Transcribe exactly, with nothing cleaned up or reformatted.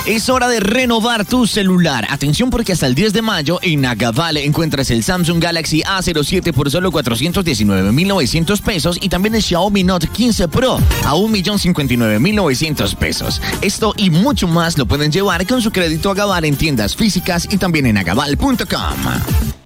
Es hora de renovar tu celular. Atención porque hasta el diez de mayo en Agaval encuentras el Samsung Galaxy A cero siete por solo cuatrocientos diecinueve mil novecientos pesos y también el Xiaomi Note quince Pro a un millón cincuenta y nueve mil novecientos pesos. Esto y mucho más lo pueden llevar con su crédito Agaval en tiendas físicas y también en agaval punto com.